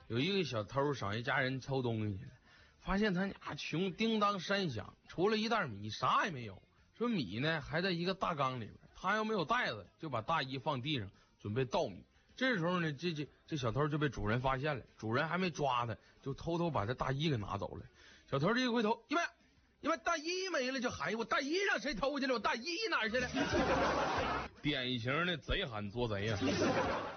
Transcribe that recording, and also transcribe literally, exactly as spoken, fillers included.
有一个小偷上一家人偷东西了，发现他家穷叮当山响，除了一袋米啥也没有。说米呢还在一个大缸里边，他又没有袋子，就把大衣放地上准备倒米。这时候呢，这这这小偷就被主人发现了，主人还没抓他，就偷偷把他大衣给拿走了。小偷这一回头，一妈，一妈大衣没了，就喊我大衣让谁偷去了？我大衣哪儿去了？典型的贼喊捉贼呀、啊！